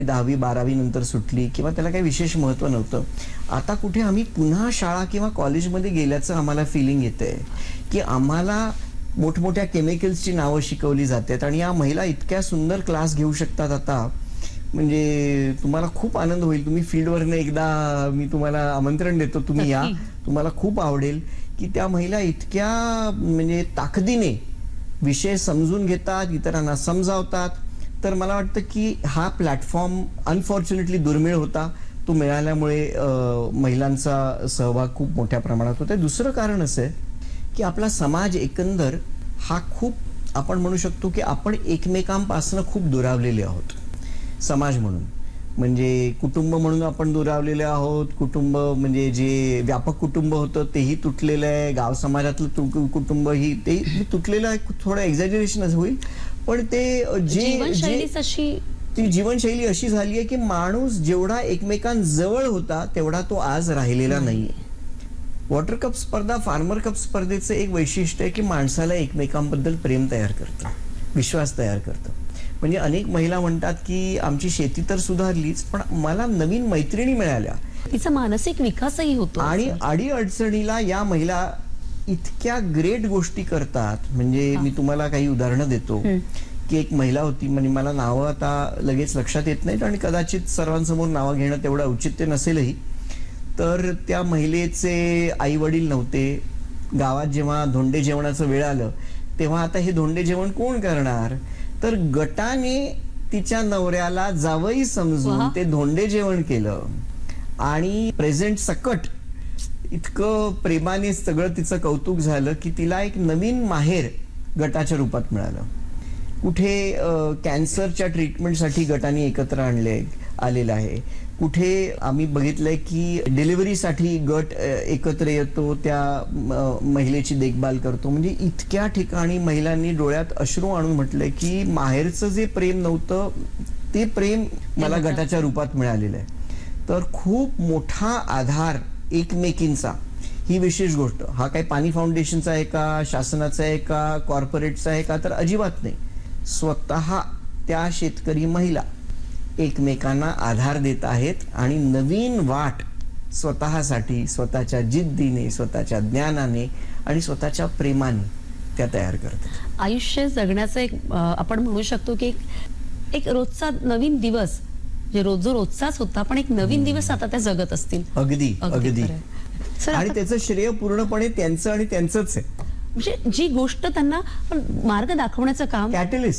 10वी 12वी नंतर सुटली किंवा त्याला काही विशेष महत्त्व नव्हतं. आता कुठे आम्ही पुन्हा शाळा किंवा कॉलेजमध्ये गेल्याचं आम्हाला फिलिंग येतंय की आम्हाला मोठमोठ्या केमिकल्सची नावं शिकवली जातात आणि या महिला इतक्या सुंदर क्लास घेऊ शकतात आता. म्हणजे तुम्हाला खूप आनंद होईल. तुम्ही फील्डवरनं एकदा मी तुम्हाला आमंत्रण देतो, तुम्ही या, तुम्हाला खूप आवडेल की त्या महिला इतक्या म्हणजे ताकदीने विषय समजून घेतात, इतरांना समजावतात. तर मला वाटतं की हा प्लॅटफॉर्म अनफॉर्च्युनेटली दुर्मिळ होता. तो मिळाल्यामुळे महिलांचा सहभाग खूप मोठ्या प्रमाणात होता. दुसरं कारण असं आहे की आपला समाज एकंदर हा खूप, आपण म्हणू शकतो की आपण एकमेकांपासून खूप दुरावलेले आहोत समाज म्हणून. म्हणजे कुटुंब म्हणून आपण दुरावलेले आहोत. कुटुंब म्हणजे जे व्यापक कुटुंब होतं तेही तुटलेलं आहे. गाव समाजातलं कुटुंब ही ते तुटलेलं आहे. थोडं एक्झॅजरेशन होईल, पण ते ती जीवनशैली अशी झाली आहे की माणूस जेवढा एकमेकांजवळ होता तेवढा तो आज राहिलेला नाहीये. वॉटर कप स्पर्धा, फार्मर कप स्पर्धेचं एक वैशिष्ट्य आहे की माणसाला एकमेकांबद्दल प्रेम तयार करतं, विश्वास तयार करतं. म्हणजे अनेक महिला म्हणतात की आमची शेती तर सुधारलीच, पण मला नवीन मैत्रिणी मिळाल्या, तिचा मानसिक विकासही होतो. आणि अडीअडचणीला या महिला इतक्या ग्रेट गोष्टी करतात. म्हणजे मी तुम्हाला काही उदाहरणं देतो की एक महिला होती, म्हणजे मला नावं आता लगेच लक्षात येत नाहीत आणि कदाचित सर्वांसमोर नावं घेणं तेवढं औचित्य नसेलही. तर त्या महिलेचे आई वडील नव्हते. गावात जेव्हा धोंडे जेवणाचं वेळ आलं तेव्हा आता हे धोंडे जेवण कोण करणार, तर गटाने तिच्या नवऱ्याला जावई समजून ते धोंडे जेवण केलं आणि प्रेझेंट सकट इतकं प्रेमाने सगळं तिचं कौतुक झालं की तिला एक नवीन माहेर गटाच्या रूपात मिळालं. कुठे कॅन्सरच्या ट्रीटमेंटसाठी गटाने एकत्र आलेलं आहे. कुठे आम्ही बघितलंय की डिलिव्हरीसाठी गट एकत्र येतो, त्या महिलेची देखभाल करतो. म्हणजे इतक्या ठिकाणी महिलांनी डोळ्यात अश्रू आणून म्हटलंय की माहेरचं जे प्रेम नव्हतं ते प्रेम मला गटाच्या रूपात मिळालेलं आहे. तर खूप मोठा आधार एकमेकींचा, ही विशेष गोष्ट. हा काय पाणी फाउंडेशनचा आहे का, शासनाचा आहे का, कॉर्पोरेटचा आहे का, तर अजिबात नाही. स्वतः त्या शेतकरी महिला एकमेकांना आधार देत आहेत आणि नवीन वाट स्वतःसाठी, स्वतःच्या जिद्दीने, स्वतःच्या ज्ञानाने आणि स्वतःच्या प्रेमाने त्या तयार करतात. आयुष्य जगण्याचं एक आपण म्हणू शकतो की एक रोजचा नवीन दिवस, जे रोजचाच होता पण एक नवीन दिवस आता त्या जगत असतील. अगदी अगदी. आणि त्याचं श्रेय पूर्णपणे त्यांचं आणि त्यांचंच आहे. म्हणजे जी गोष्ट त्यांना मार्ग दाखवण्याचं काम.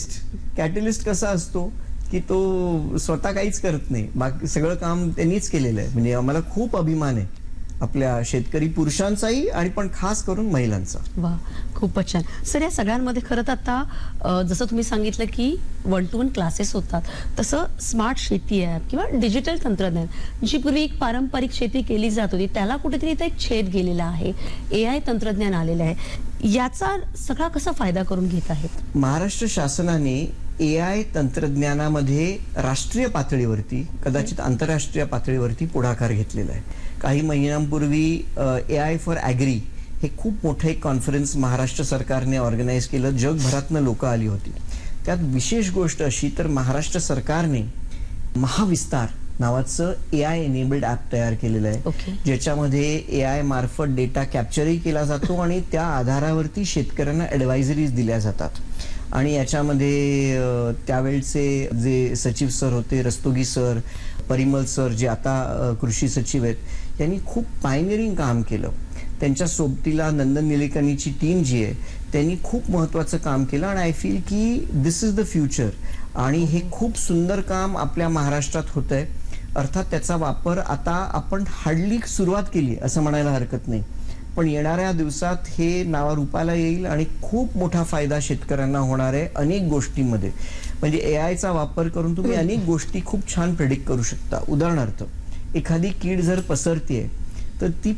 कॅटलिस्ट कसा असतो की तो स्वतः काहीच करत नाही, बाकी सगळं काम त्यांनीच केलेलं आहे. म्हणजे आम्हाला खूप अभिमान आहे आपल्या शेतकरी पुरुषांचाही आणि पण खास करून महिलांचा. वा, खूपच छान सर. या सगळ्यांमध्ये खरं तर आता जसं तुम्ही सांगितलं की 1-to-1 क्लासेस होतात, तसं स्मार्ट शेती ॲप किंवा डिजिटल तंत्रज्ञान, जी पूर्वी एक पारंपरिक शेती केली जात होती त्याला कुठेतरी इथं एक छेद गेलेला आहे. AI तंत्रज्ञान आलेलं आहे. याचा सगळा कसा फायदा करून घेत आहेत? महाराष्ट्र शासनाने AI तंत्रज्ञानामध्ये राष्ट्रीय पातळीवरती, कदाचित आंतरराष्ट्रीय पातळीवरती पुढाकार घेतलेला आहे. काही महिन्यांपूर्वी AI फॉर ॲग्री हे खूप मोठं एक कॉन्फरन्स महाराष्ट्र सरकारने ऑर्गनाईज केलं. जगभरातनं लोक आली होती. त्यात विशेष गोष्ट अशी, तर महाराष्ट्र सरकारने महाविस्तार नावाचं AI एनेबल्ड ॲप तयार केलेलं आहे, ज्याच्यामध्ये AI मार्फत डेटा कॅप्चरही केला जातो आणि त्या आधारावरती शेतकऱ्यांना ॲडवायझरीज दिल्या जातात. आणि याच्यामध्ये त्यावेळचे जे सचिव सर होते, रस्तोगी सर, परिमल सर जे आता कृषी सचिव आहेत, त्यांनी खूप पायनियरिंग काम केलं. त्यांच्या सोबतीला नंदन निलेकणीची टीम जी आहे त्यांनी खूप महत्त्वाचं काम केलं आणि आय फील की दिस इज द फ्युचर. आणि हे खूप सुंदर काम आपल्या महाराष्ट्रात होत आहे. अर्थात त्याचा वापर आता आपण हार्डली सुरुवात केली असं म्हणायला हरकत नाही, पण येणाऱ्या दिवसात हे नावारूपाला येईल आणि खूप मोठा फायदा शेतकऱ्यांना होणार आहे अनेक गोष्टींमध्ये. म्हणजे AIचा वापर करून तुम्ही अनेक गोष्टी खूप छान प्रेडिक्ट करू शकता. उदाहरणार्थ, एखादी कीड जर पसरतीये तर ती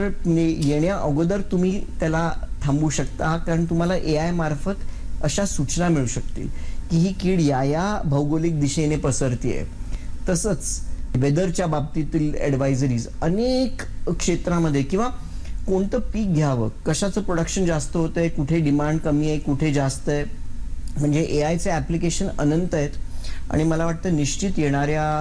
येण्या अगोदर तुम्ही त्याला थांबवू शकता, कारण तुम्हाला AI मार्फत अशा सूचना मिळू शकतील की ही कीड या भौगोलिक दिशेने पसरतीये. तसंच वेदरच्या बाबतीतील ॲडवायझरीज अनेक क्षेत्रामध्ये, किंवा कोणतं पीक घ्यावं, कशाचं प्रोडक्शन जास्त होतंय, कुठे डिमांड कमी आहे, कुठे जास्त आहे. म्हणजे AIचे ॲप्लिकेशन अनंत आहेत आणि मला वाटतं निश्चित येणाऱ्या